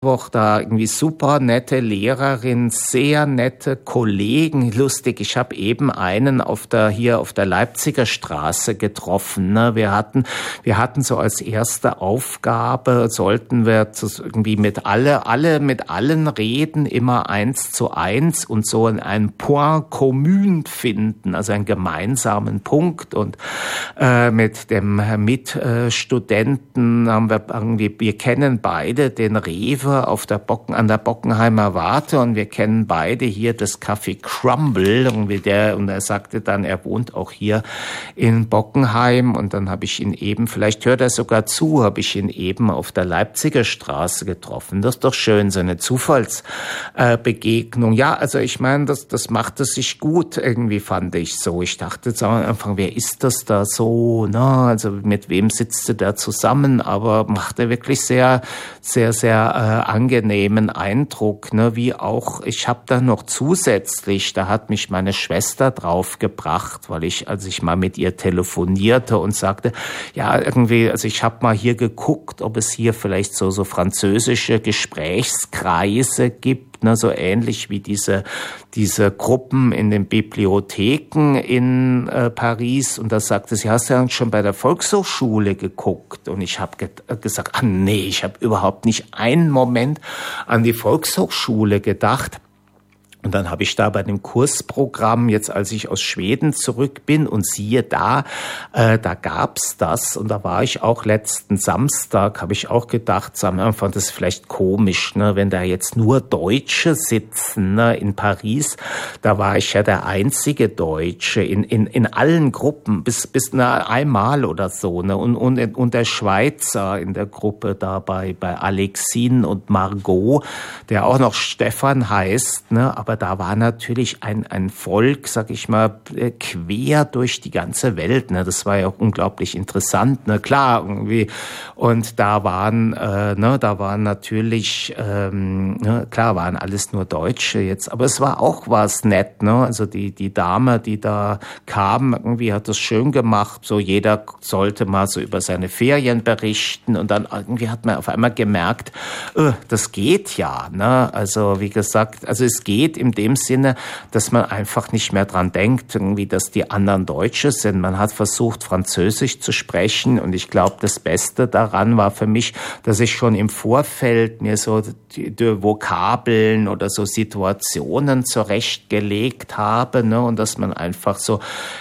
Da irgendwie super nette Lehrerin, sehr nette Kollegen. Lustig, ich habe eben einen hier auf der Leipziger Straße getroffen. Ne? Wir hatten so als erste Aufgabe, sollten wir irgendwie mit allen reden, immer 1:1 und so einen Point commun finden, also einen gemeinsamen Punkt. Und mit dem Mitstudenten haben wir irgendwie, wir kennen beide den Rewe an der Bockenheimer Warte und wir kennen beide hier das Café Crumble und er sagte dann, er wohnt auch hier in Bockenheim und dann habe ich ihn eben, vielleicht hört er sogar zu, habe ich ihn eben auf der Leipziger Straße getroffen. Das ist doch schön, so eine Zufallsbegegnung. Ja, also ich meine, das machte sich gut irgendwie, fand ich so. Ich dachte so am Anfang, wer ist das da so? Na, also mit wem sitzt du da zusammen? Aber machte wirklich sehr, sehr, sehr angenehmen Eindruck, ne, wie auch, ich habe da noch zusätzlich, da hat mich meine Schwester drauf gebracht, als ich mal mit ihr telefonierte und sagte, ja, irgendwie, also ich habe mal hier geguckt, ob es hier vielleicht so französische Gesprächskreise gibt, ne, so ähnlich wie diese Gruppen in den Bibliotheken in Paris. Und da sagte sie, hast du ja schon bei der Volkshochschule geguckt? Und ich habe gesagt, nee, ich habe überhaupt nicht einen Moment an die Volkshochschule gedacht. Und dann habe ich da bei dem Kursprogramm, jetzt als ich aus Schweden zurück bin und siehe da gab's das und da war ich auch letzten Samstag, habe ich auch gedacht, am Anfang, das ist vielleicht komisch, ne, wenn da jetzt nur Deutsche sitzen, ne, in Paris, da war ich ja der einzige Deutsche in allen Gruppen, bis einmal oder so, ne, und der Schweizer in der Gruppe da bei Alexine und Margot, der auch noch Stefan heißt, ne, aber da war natürlich ein Volk, sag ich mal, quer durch die ganze Welt. Ne? Das war ja auch unglaublich interessant. Ne? Klar, irgendwie. Und da waren natürlich, klar, waren alles nur Deutsche jetzt. Aber es war auch was nett. Ne? Also die Dame, die da kam, irgendwie hat das schön gemacht. So jeder sollte mal so über seine Ferien berichten. Und dann irgendwie hat man auf einmal gemerkt, das geht ja. Ne? Also wie gesagt, es geht in dem Sinne, dass man einfach nicht mehr dran denkt, irgendwie, dass die anderen Deutsche sind. Man hat versucht, Französisch zu sprechen und ich glaube, das Beste daran war für mich, dass ich schon im Vorfeld mir so die Vokabeln oder so Situationen zurechtgelegt habe, ne, und dass man einfach so,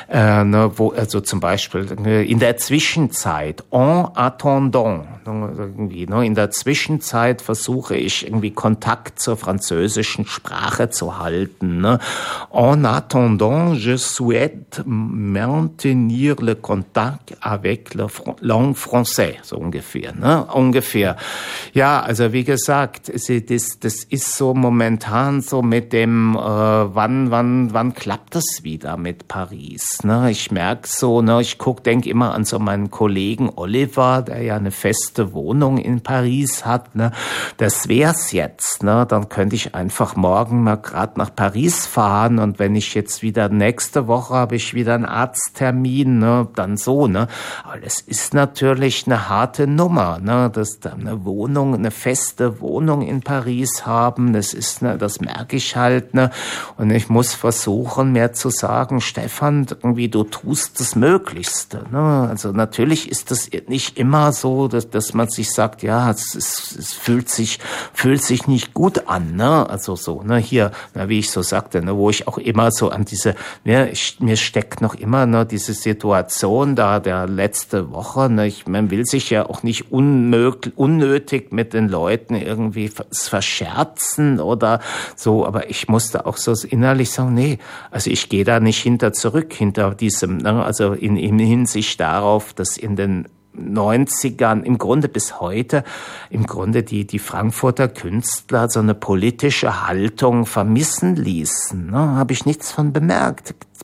also zum Beispiel in der Zwischenzeit, en attendant, irgendwie, ne, in der Zwischenzeit versuche ich irgendwie Kontakt zur französischen Sprache zu halten. Ne? En attendant, je souhaite maintenir le contact avec la langue française, so ungefähr. Ne? Ungefähr. Ja, also wie gesagt, das ist so momentan so mit dem, wann klappt das wieder mit Paris? Ne? Ich merke so, ne, ich denke immer an so meinen Kollegen Oliver, der ja eine feste Wohnung in Paris hat. Ne? Das wär's jetzt. Ne? Dann könnte ich einfach morgen mal gerade nach Paris fahren und wenn ich jetzt wieder nächste Woche habe ich wieder einen Arzttermin, ne, dann so, ne. Aber das ist natürlich eine harte Nummer, ne, dass da eine feste Wohnung in Paris haben, das ist, ne, das merke ich halt, ne. Und ich muss versuchen, mir zu sagen, Stefan, irgendwie du tust das Möglichste, ne. Also natürlich ist das nicht immer so, dass man sich sagt, ja, es fühlt sich nicht gut an, ne. Also so, ne, hier, wie ich so sagte, ne, wo ich auch immer so an diese, mir steckt noch immer, ne, diese Situation da der letzte Woche, ne, man will sich ja auch nicht unnötig mit den Leuten irgendwie verscherzen oder so, aber ich musste auch so innerlich sagen, nee, also ich gehe da nicht hinter diesem, ne, also in Hinsicht darauf, dass in den 90ern, im Grunde bis heute, im Grunde die Frankfurter Künstler so eine politische Haltung vermissen ließen. Ne? Habe ich nichts von bemerkt.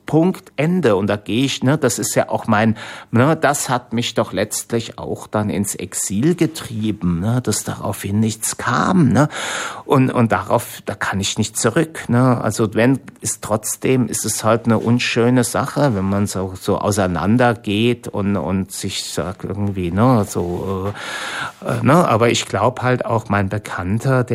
Punkt, Ende. Und da gehe ich, ne, das ist ja auch das hat mich doch letztlich auch dann ins Exil getrieben, ne, dass daraufhin nichts kam, ne. Und da kann ich nicht zurück, ne. Also trotzdem ist es halt eine unschöne Sache, wenn man so auseinandergeht und sich sagt irgendwie, ne, so, ne. Aber ich glaube halt auch, mein Bekannter,